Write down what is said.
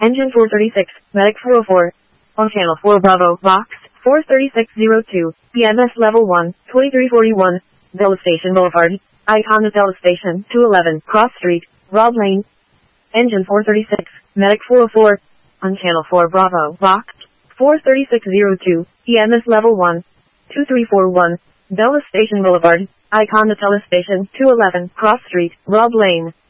Engine 436, Medic 404. On Channel 4 Bravo, Box 43602, PMS Level 1, 2341, Della Station Boulevard, Icon of Della Station, 211, Cross Street, Rob Lane. Engine 436, Medic 404. On Channel 4 Bravo, Box 43602, PMS Level 1, 2341, Della Station Boulevard, Icon of Della Station, 211, Cross Street, Rob Lane.